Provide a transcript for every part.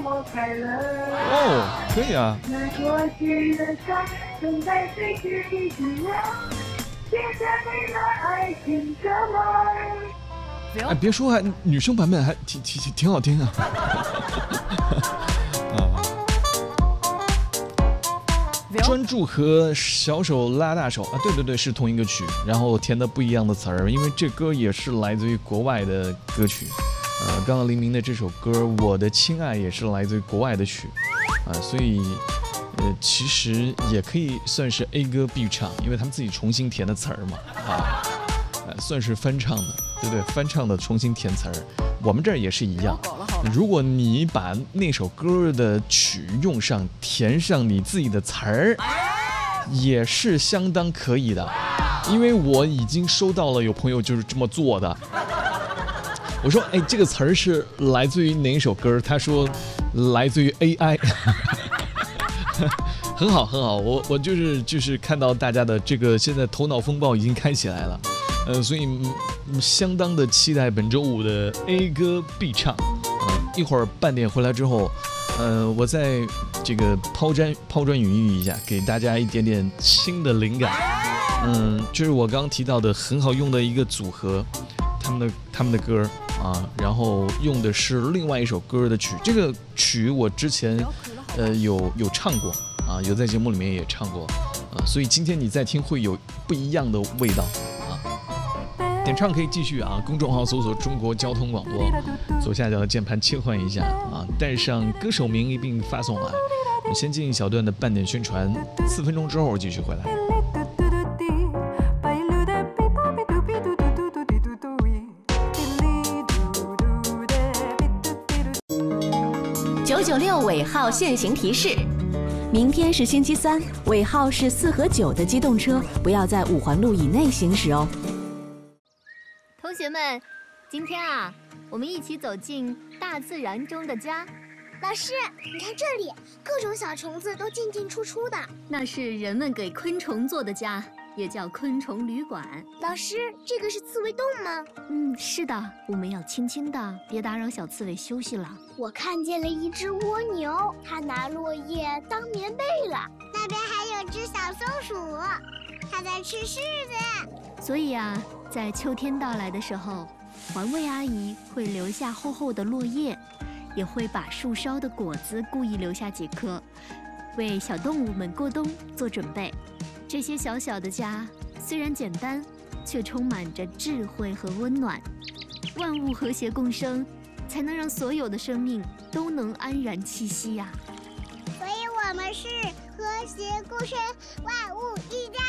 我快乐。 哦，可以啊。 那过去的伤正在随时地滋养，写下你的爱情的梦。 哎，别说，还女生版本还挺好听啊。专注和小手拉大手啊，对，是同一个曲，然后填的不一样的词儿，因为这歌也是来自于国外的歌曲。刚刚黎明的这首歌《我的亲爱》也是来自于国外的曲，所以其实也可以算是 A 歌必唱，因为他们自己重新填的词儿嘛，算是翻唱的，对不对？翻唱的重新填词儿，我们这儿也是一样。如果你把那首歌的曲用上，填上你自己的词儿，也是相当可以的。因为我已经收到了有朋友就是这么做的。我说，哎，这个词儿是来自于哪一首歌？他说来自于 AI。很好，我就是看到大家的这个现在头脑风暴已经开起来了，所以相当的期待本周五的 A 歌必唱。一会儿半点回来之后，我在这个抛砖引玉一下，给大家一点点新的灵感。就是我刚刚提到的很好用的一个组合，他们的歌啊，然后用的是另外一首歌的曲。这个曲我之前有唱过啊，有在节目里面也唱过啊，所以今天你再听会有不一样的味道啊。点唱可以继续啊，公众号搜索中国交通广播，左下角的键盘切换一下啊，带上歌手名一并发送来。我们先进一小段的半点宣传，4分钟之后继续回来。 996尾号限行提示：明天是星期三，尾号是4和9的机动车不要在5环路以内行驶哦。 同学们，今天啊，我们一起走进大自然中的家。 老师，你看这里，各种小虫子都进进出出的。 那是人们给昆虫做的家，也叫昆虫旅馆。 老师，这个是刺猬洞吗？ 是的，我们要轻轻的，别打扰小刺猬休息了。 我看见了一只蜗牛，它拿落叶当棉被了。那边还有只小松鼠，它在吃柿子。 所以啊，在秋天到来的时候，环卫阿姨会留下厚厚的落叶，也会把树梢的果子故意留下几颗，为小动物们过冬做准备。这些小小的家虽然简单，却充满着智慧和温暖。万物和谐共生，才能让所有的生命都能安然栖息呀。 所以我们是和谐共生，万物一家。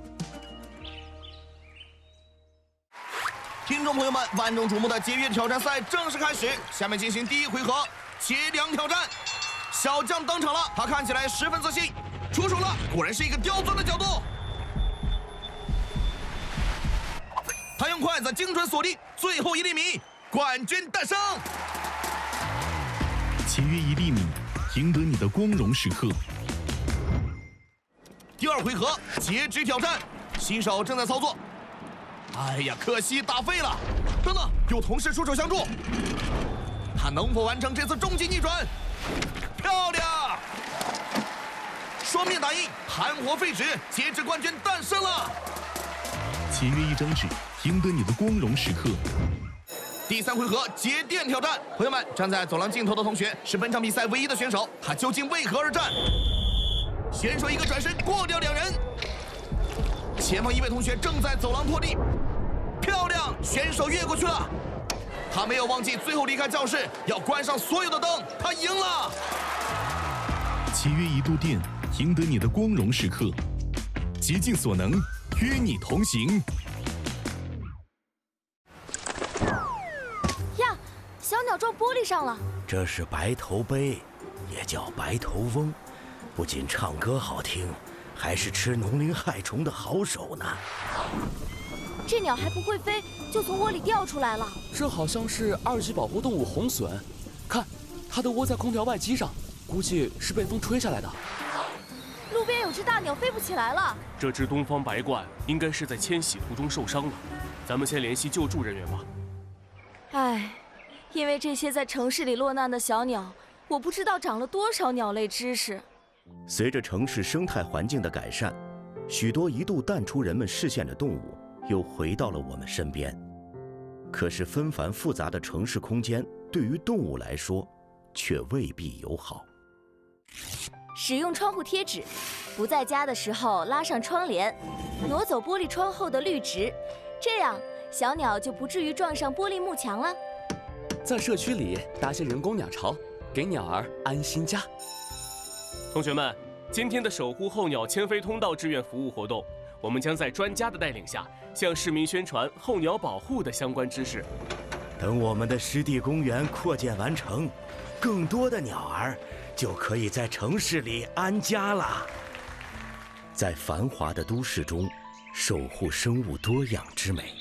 听众朋友们，万众瞩目的节约挑战赛正式开始，下面进行第一回合切梁挑战。小将登场了，他看起来十分自信，出手了，果然是一个刁钻的角度。他用筷子精准锁定，最后1厘米，冠军诞生。 节约1厘米，赢得你的光荣时刻。 第二回合截肢挑战，新手正在操作。哎呀，可惜打废了！等等，有同事出手相助，他能否完成这次终极逆转？漂亮！双面打印，含活废纸，截肢冠军诞生了。 节约1张纸，赢得你的光荣时刻。 第3回合节电挑战，朋友们，站在走廊尽头的同学是本场比赛唯一的选手，他究竟为何而战？选手一个转身过掉2人，前方一位同学正在走廊拖地，漂亮，选手越过去了。他没有忘记最后离开教室要关上所有的灯，他赢了。 节约1度电，赢得你的光荣时刻。竭尽所能，与你同行。 呀，小鸟撞玻璃上了。 这是白头鹎，也叫白头翁，不仅唱歌好听，还是吃农林害虫的好手呢。 这鸟还不会飞，就从窝里掉出来了。 这好像是2级保护动物红隼，看，它都窝在空调外机上，估计是被风吹下来的。 路边有只大鸟飞不起来了。 这只东方白鹳应该是在迁徙途中受伤了，咱们先联系救助人员吧。 唉，因为这些在城市里落难的小鸟， 我不知道长了多少鸟类知识。 随着城市生态环境的改善，许多一度淡出人们视线的动物又回到了我们身边。可是纷繁复杂的城市空间对于动物来说却未必友好。 使用窗户贴纸，不在家的时候拉上窗帘，挪走玻璃窗后的绿植，这样小鸟就不至于撞上玻璃幕墙了。 在社区里搭些人工鸟巢，给鸟儿安心家。 同学们，今天的守护候鸟迁飞通道志愿服务活动，我们将在专家的带领下，向市民宣传候鸟保护的相关知识。 等我们的湿地公园扩建完成，更多的鸟儿就可以在城市里安家了。在繁华的都市中，守护生物多样之美。